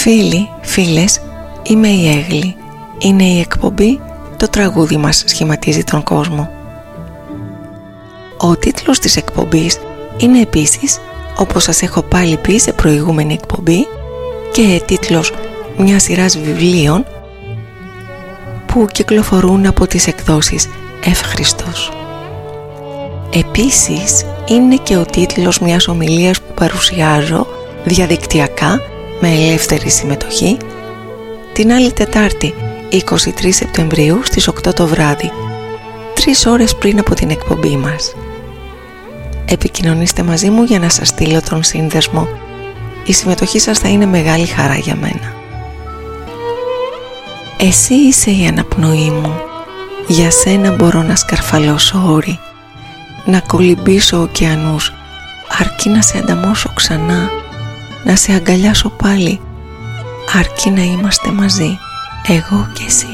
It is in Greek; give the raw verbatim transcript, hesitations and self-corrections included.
Φίλοι, φίλες, είμαι η Έγλη. Είναι η εκπομπή «Το τραγούδι μας σχηματίζει τον κόσμο». Ο τίτλος της εκπομπής είναι επίσης, όπως σας έχω πάλι πει σε προηγούμενη εκπομπή, και τίτλος μιας σειράς βιβλίων που κυκλοφορούν από τις εκδόσεις Εύχριστος. Επίσης είναι και ο τίτλος μιας ομιλίας που παρουσιάζω διαδικτυακά με ελεύθερη συμμετοχή την άλλη Τετάρτη είκοσι τρεις Σεπτεμβρίου στις οκτώ το βράδυ, τρεις ώρες πριν από την εκπομπή μας. Επικοινωνήστε μαζί μου για να σας στείλω τον σύνδεσμο. Η συμμετοχή σας θα είναι μεγάλη χαρά για μένα. Εσύ είσαι η αναπνοή μου. Για σένα μπορώ να σκαρφαλώσω όρη, να κολυμπήσω ωκεανούς, αρκεί να σε ανταμώσω ξανά, να σε αγκαλιάσω πάλι, αρκεί να είμαστε μαζί, εγώ και εσύ.